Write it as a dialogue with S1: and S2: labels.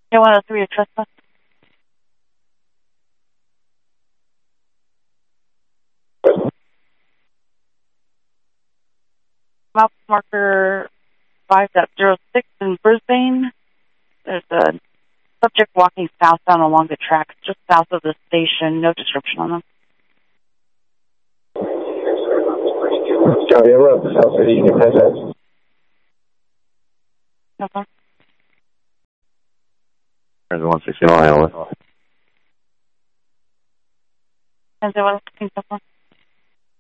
S1: K103, a trespass. Map marker 5.06 in Brisbane. There's a subject walking southbound along the tracks just south of the station. No description on them.
S2: Charlie, we're up to South City. You can pass that.
S1: No problem.
S2: There's 160 mile.
S1: 10-0, 116,